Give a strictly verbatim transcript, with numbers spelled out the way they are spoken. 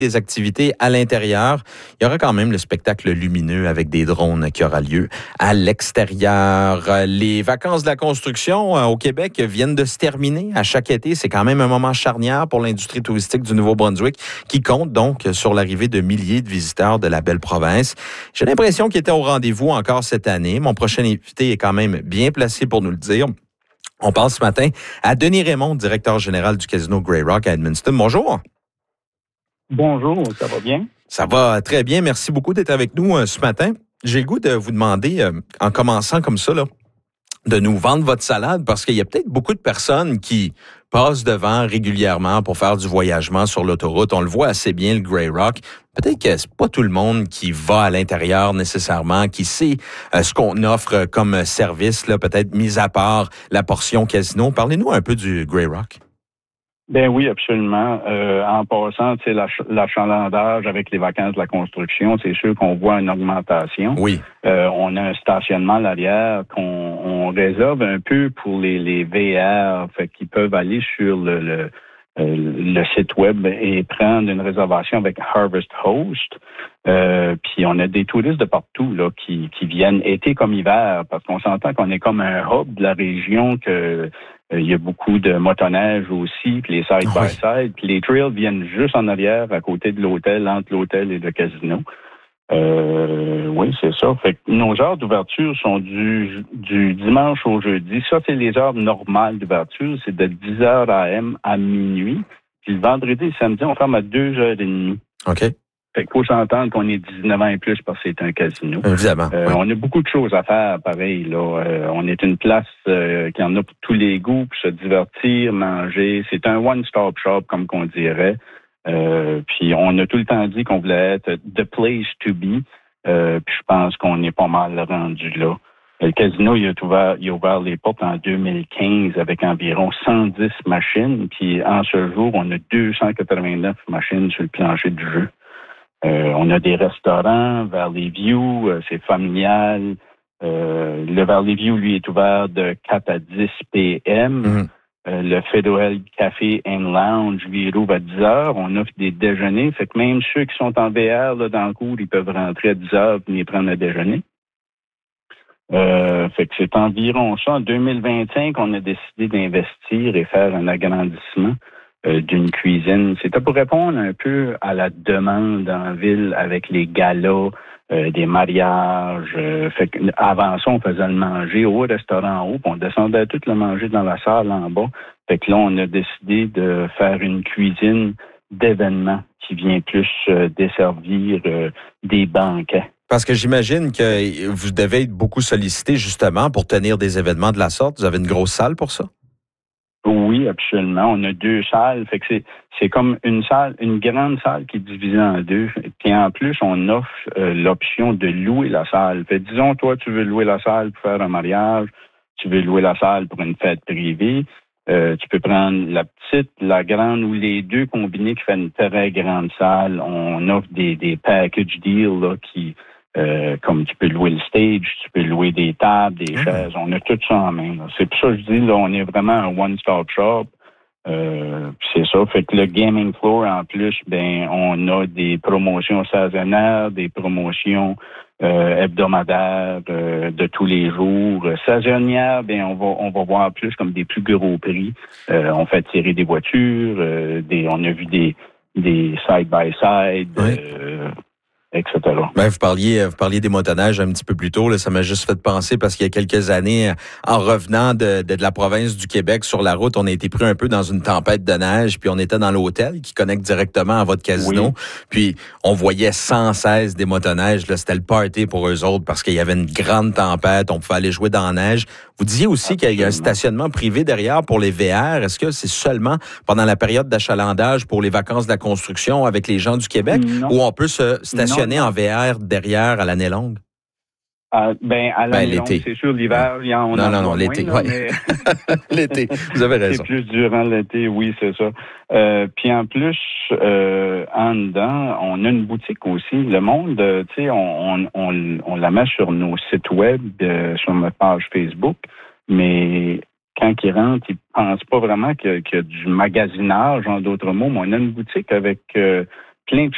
des activités à l'intérieur. Il y aura quand même le spectacle lumineux avec des drones qui aura lieu à l'extérieur. Les vacances de la construction au Québec viennent de se terminer. À chaque été, c'est quand même un moment charnière pour l'industrie touristique du Nouveau-Brunswick qui compte donc sur l'arrivée de milliers de visiteurs de la belle province. J'ai l'impression qu'il était au rendez-vous encore cette année. Mon prochain invité est quand même bien placé pour nous le dire. On parle ce matin à Denis Raymond, directeur général du casino Grey Rock à Edmundston. Bonjour. Bonjour, ça va bien? Ça va très bien. Merci beaucoup d'être avec nous euh, ce matin. J'ai le goût de vous demander, euh, en commençant comme ça, là, de nous vendre votre salade parce qu'il y a peut-être beaucoup de personnes qui passent devant régulièrement pour faire du voyagement sur l'autoroute. On le voit assez bien, le Grey Rock. Peut-être que c'est pas tout le monde qui va à l'intérieur nécessairement, qui sait euh, ce qu'on offre comme service, là, peut-être mis à part la portion casino. Parlez-nous un peu du Grey Rock. Ben oui, absolument. Euh, en passant, tu sais, l'ach- l'achalandage avec les vacances de la construction, c'est sûr qu'on voit une augmentation. Oui. Euh, on a un stationnement à l'arrière qu'on on réserve un peu pour les, les V R, fait qu'ils peuvent aller sur le, le, euh, le site web et prendre une réservation avec Harvest Host. Euh, puis on a des touristes de partout là qui, qui viennent été comme hiver, parce qu'on s'entend qu'on est comme un hub de la région, que il euh, y a beaucoup de motoneige aussi, puis les side-by-side, puis les trails viennent juste en arrière, à côté de l'hôtel, entre l'hôtel et le casino. Euh, oui, c'est ça. Fait que nos heures d'ouverture sont du, du dimanche au jeudi. Ça, c'est les heures normales d'ouverture. C'est de dix heures A M à minuit. Puis le vendredi et le samedi, on ferme à deux heures trente. OK. Fait qu'il faut s'entendre qu'on est dix-neuf ans et plus parce que c'est un casino. Évidemment. Euh, oui. On a beaucoup de choses à faire, pareil. Là, euh, on est une place euh, qui en a pour tous les goûts, pour se divertir, manger. C'est un one-stop shop, comme qu'on dirait. Euh, puis on a tout le temps dit qu'on voulait être the place to be. Euh, puis je pense qu'on est pas mal rendu là. Le casino, il a ouvert, il a ouvert les portes en deux mille quinze avec environ cent dix machines. Puis en ce jour, on a deux cent quatre-vingt-neuf machines sur le plancher du jeu. Euh, on a des restaurants, Valley View, euh, c'est familial. Euh, le Valley View, lui, est ouvert de quatre à dix P M. Mm-hmm. Euh, le Federal Café and Lounge, lui, il ouvre à dix heures. On offre des déjeuners. Fait que même ceux qui sont en V R là, dans le cours, ils peuvent rentrer à dix heures et venir prendre le déjeuner. Euh, fait que c'est environ ça. En deux mille vingt-cinq, on a décidé d'investir et faire un agrandissement Euh, d'une cuisine. C'était pour répondre un peu à la demande en ville avec les galas, euh, des mariages. Euh, fait que, avant ça, on faisait le manger au restaurant en haut, puis on descendait tout le manger dans la salle en bas. Fait que là, on a décidé de faire une cuisine d'événements qui vient plus euh, desservir euh, des banquets. Parce que j'imagine que vous devez être beaucoup sollicité justement pour tenir des événements de la sorte. Vous avez une grosse salle pour ça? Oui, absolument. On a deux salles. Fait que c'est, c'est comme une salle, une grande salle qui est divisée en deux. Puis en plus, on offre euh, l'option de louer la salle. Fait disons, toi, tu veux louer la salle pour faire un mariage, tu veux louer la salle pour une fête privée. Euh, tu peux prendre la petite, la grande ou les deux combinés qui fait une très grande salle. On offre des, des package deals là, qui Euh, comme tu peux louer le stage, tu peux louer des tables, des mmh. chaises, on a tout ça en main. Là. C'est pour ça que je dis, là, on est vraiment un one-stop shop. Euh, c'est ça. Fait que le gaming floor, en plus, ben, on a des promotions saisonnières, des promotions euh, hebdomadaires euh, de tous les jours. Saisonnières, ben, on va, on va voir plus comme des plus gros prix. Euh, on fait tirer des voitures, euh, des, on a vu des, des side-by-side, oui. euh, et cetera. Ben, vous parliez, vous parliez des motoneiges un petit peu plus tôt. Là, ça m'a juste fait penser parce qu'il y a quelques années, en revenant de, de, de la province du Québec sur la route, on a été pris un peu dans une tempête de neige, puis on était dans l'hôtel qui connecte directement à votre casino. Oui. Puis on voyait sans cesse des motoneiges. Là, c'était le party pour eux autres parce qu'il y avait une grande tempête. On pouvait aller jouer dans la neige. Vous disiez aussi Absolument. Qu'il y a un stationnement privé derrière pour les V R. Est-ce que c'est seulement pendant la période d'achalandage pour les vacances de la construction avec les gens du Québec non. où on peut se stationner non, non. en V R derrière à l'année longue? Euh, ben, à l'année ben, longue, c'est sûr, l'hiver, il y en Non, a non, non, moins, l'été, là, oui. mais... l'été, vous avez raison. C'est plus durant l'été, oui, c'est ça. Euh, puis en plus, euh, en dedans, on a une boutique aussi. Le monde, tu sais, on, on, on, on la met sur nos sites web, euh, sur notre page Facebook, mais quand ils rentrent, ils pensent pas vraiment qu'il y a, qu'il y a du magasinage, en d'autres mots, mais on a une boutique avec euh, plein de